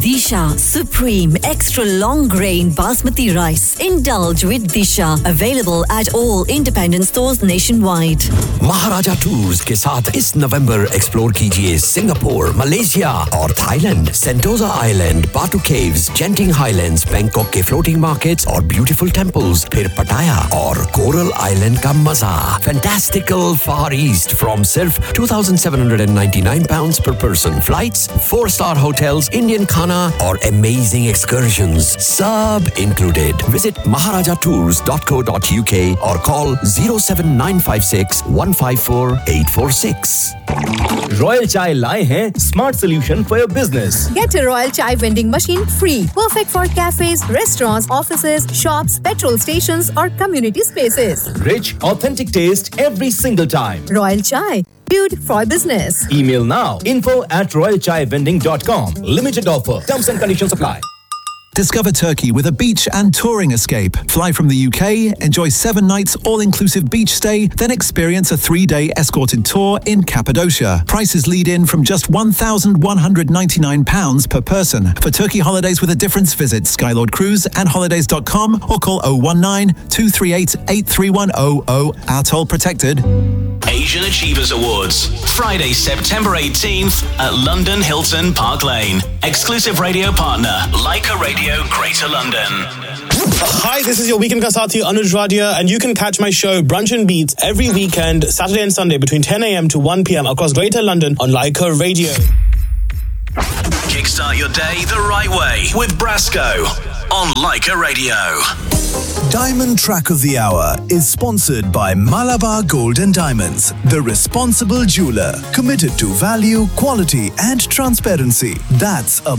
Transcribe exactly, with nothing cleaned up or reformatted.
Disha Supreme Extra Long Grain Basmati Rice. Indulge with Disha. Available at all independent stores nationwide. Maharaja Tours के साथ इस नवंबर explore कीजिए Singapore, Malaysia और Thailand, सेंटोजा island, बाटू caves, जेंटिंग highlands, Bangkok के floating markets और beautiful temples, फिर पटाया और कोरल आइलैंड का मजा. Fantastical Far East from सिर्फ two thousand seven hundred ninety-nine pounds per person. Flights, four-star hotels, Indian khana और amazing excursions, सब included. Visit maharaja tours dot co dot u k or call zero seven nine five six one five four eight four six. Royal Chai लाए हैं smart solution for your business. Get a Royal Chai vending machine free. Perfect for cafes, restaurants, offices, shops, petrol stations or community spaces. Rich, authentic taste every single time. Royal Chai, brewed for business. Email now info at royal chai vending dot com. Limited offer. Terms and conditions apply. Discover Turkey with a beach and touring escape. Fly from the U K, enjoy seven nights all-inclusive beach stay, then experience a three-day escorted tour in Cappadocia. Prices lead in from just one thousand one hundred ninety-nine pounds per person. For Turkey holidays with a difference, visit Skylord Cruise and holidays dot com or call oh one nine two three eight eight three one oh oh. Our toll protected. Asian Achievers Awards, Friday, September eighteenth at London Hilton Park Lane. Exclusive radio partner, Leica Radio, Greater London. Hi, this is your weekend ka sathi Anuj Radia, and you can catch my show Brunch and Beats every weekend, Saturday and Sunday between ten a.m. to one p.m. across Greater London on Leica Radio. Kickstart your day the right way with Brasco on Leica Radio. Diamond Track of the Hour is sponsored by Malabar Gold and Diamonds, the responsible jeweler, committed to value, quality and transparency. That's a